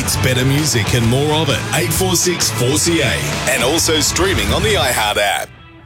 It's better music and more of it. 846 4CA. And also streaming on the iHeart app.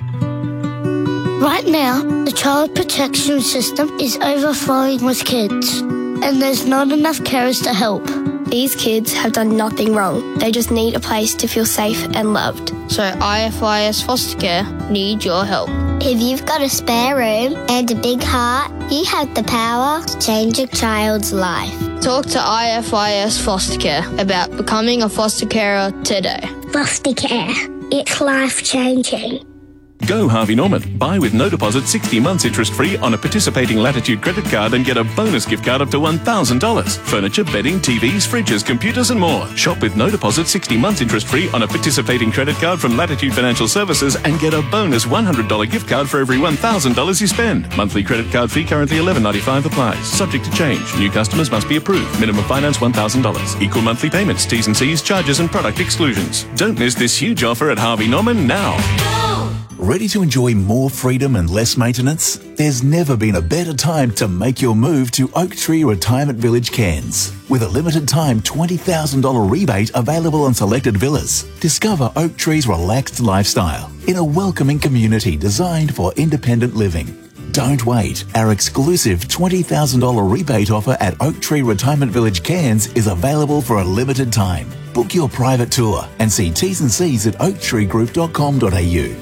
Right now, the child protection system is overflowing with kids, and there's not enough carers to help. These kids have done nothing wrong. They just need a place to feel safe and loved. So IFIS Foster Care need your help. If you've got a spare room and a big heart, you have the power to change a child's life. Talk to IFIS Foster Care about becoming a foster carer today. Foster care. It's life-changing. Go Harvey Norman. Buy with no deposit 60 months interest-free on a participating Latitude credit card and get a bonus gift card up to $1,000. Furniture, bedding, TVs, fridges, computers and more. Shop with no deposit 60 months interest-free on a participating credit card from Latitude Financial Services and get a bonus $100 gift card for every $1,000 you spend. Monthly credit card fee currently $11.95 applies. Subject to change. New customers must be approved. Minimum finance $1,000. Equal monthly payments. T's and C's, charges and product exclusions. Don't miss this huge offer at Harvey Norman now. Ready to enjoy more freedom and less maintenance? There's never been a better time to make your move to Oak Tree Retirement Village, Cairns. With a limited time $20,000 rebate available on selected villas. Discover Oak Tree's relaxed lifestyle in a welcoming community designed for independent living. Don't wait. Our exclusive $20,000 rebate offer at Oak Tree Retirement Village, Cairns is available for a limited time. Book your private tour and see T's and C's at oaktreegroup.com.au.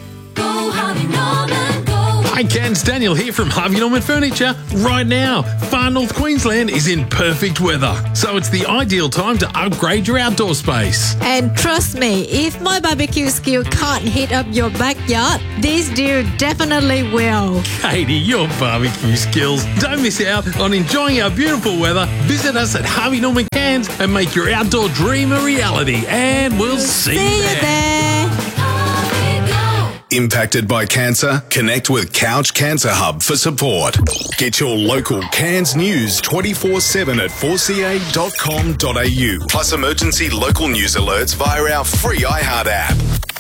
Hi Cairns, Daniel here from Harvey Norman Furniture. Right now, Far North Queensland is in perfect weather, so it's the ideal time to upgrade your outdoor space. And trust me, if my barbecue skill can't heat up your backyard, this deal definitely will. Katie, your barbecue skills. Don't miss out on enjoying our beautiful weather. Visit us at Harvey Norman Cairns and make your outdoor dream a reality. And we'll see you there. Impacted by cancer? Connect with Couch Cancer Hub for support. Get your local Cairns news 24/7 at 4ca.com.au. Plus emergency local news alerts via our free iHeart app.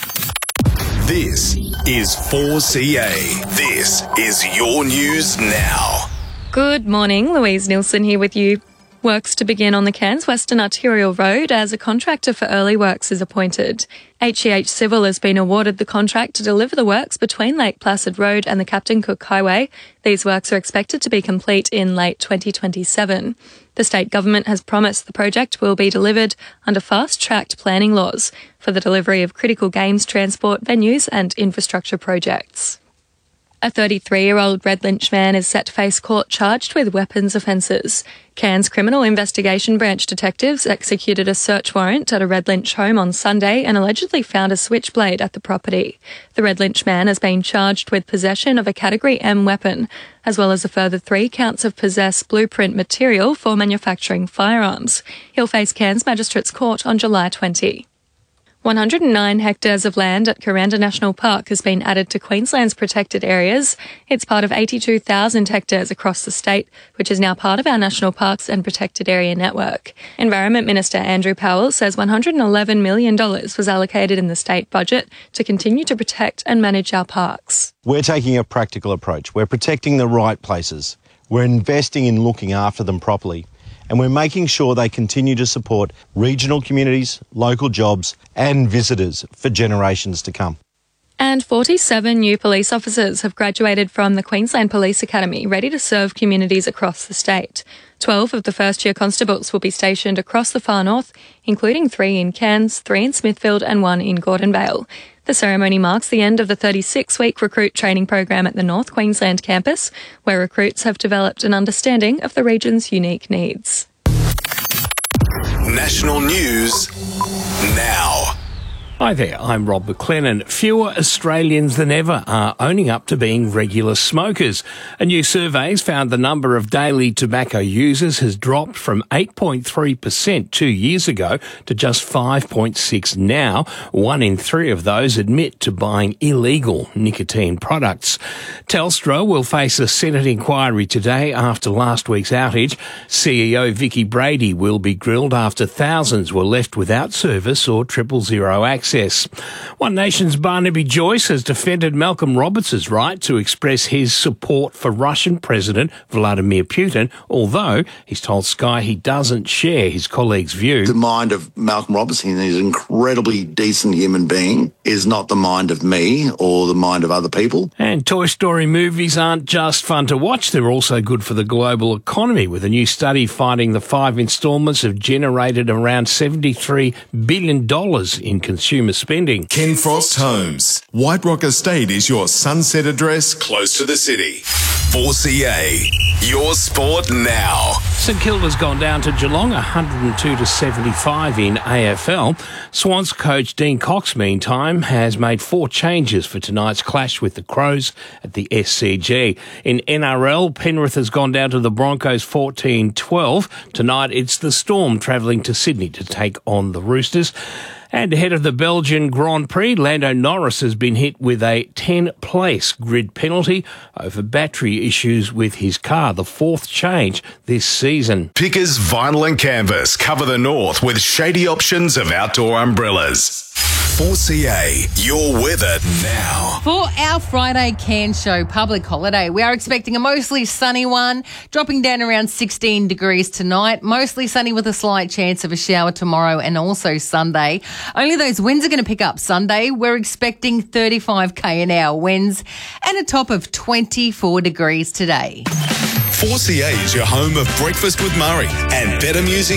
This is 4CA. This is your news now. Good morning, Louise Nielsen here with you. Works to begin on the Cairns Western Arterial Road as a contractor for early works is appointed. HEH Civil has been awarded the contract to deliver the works between Lake Placid Road and the Captain Cook Highway. These works are expected to be complete in late 2027. The state government has promised the project will be delivered under fast-tracked planning laws for the delivery of critical games, transport, venues and infrastructure projects. A 33-year-old Red Lynch man is set to face court charged with weapons offences. Cairns Criminal Investigation Branch detectives executed a search warrant at a Red Lynch home on Sunday and allegedly found a switchblade at the property. The Red Lynch man has been charged with possession of a Category M weapon, as well as a further 3 counts of possessed blueprint material for manufacturing firearms. He'll face Cairns Magistrates Court on July 20. 109 hectares of land at Kuranda National Park has been added to Queensland's protected areas. It's part of 82,000 hectares across the state, which is now part of our National Parks and Protected Area Network. Environment Minister Andrew Powell says $111 million was allocated in the state budget to continue to protect and manage our parks. We're taking a practical approach. We're protecting the right places. We're investing in looking after them properly. And we're making sure they continue to support regional communities, local jobs and visitors for generations to come. And 47 new police officers have graduated from the Queensland Police Academy, ready to serve communities across the state. 12 of the first-year constables will be stationed across the far north, including 3 in Cairns, 3 in Smithfield and 1 in Gordon Vale. The ceremony marks the end of the 36-week recruit training program at the North Queensland campus, where recruits have developed an understanding of the region's unique needs. National news now. Hi there, I'm Rob McLennan. Fewer Australians than ever are owning up to being regular smokers. A new survey has found the number of daily tobacco users has dropped from 8.3% 2 years ago to just 5.6% now. 1 in 3 of those admit to buying illegal nicotine products. Telstra will face a Senate inquiry today after last week's outage. CEO Vicky Brady will be grilled after thousands were left without service or 000 access access. One Nation's Barnaby Joyce has defended Malcolm Roberts' right to express his support for Russian President Vladimir Putin, although he's told Sky he doesn't share his colleague's view. The mind of Malcolm Roberts, he's an incredibly decent human being, is not the mind of me or the mind of other people. And Toy Story movies aren't just fun to watch, they're also good for the global economy, with a new study finding the 5 instalments have generated around $73 billion in consumer spending. Ken Frost Homes. White Rock Estate is your sunset address close to the city. 4CA, your sport now. St Kilda's gone down to Geelong 102-75 in AFL. Swans coach Dean Cox, meantime, has made 4 changes for tonight's clash with the Crows at the SCG. In NRL, Penrith has gone down to the Broncos 14-12. Tonight it's the Storm travelling to Sydney to take on the Roosters. And ahead of the Belgian Grand Prix, Lando Norris has been hit with a 10-place grid penalty over battery issues with his car, the 4th change this season. Pickers Vinyl and Canvas cover the north with shady options of outdoor umbrellas. 4CA, your weather now. For our Friday Cairns show public holiday, we are expecting a mostly sunny one, dropping down around 16 degrees tonight, mostly sunny with a slight chance of a shower tomorrow and also Sunday. Only those winds are going to pick up Sunday. We're expecting 35k an hour winds and a top of 24 degrees today. 4CA is your home of Breakfast with Murray and better music.